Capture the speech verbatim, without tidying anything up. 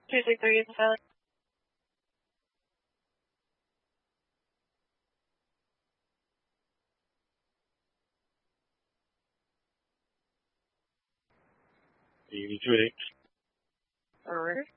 two six three is the silent. eighty-two eight. Alright.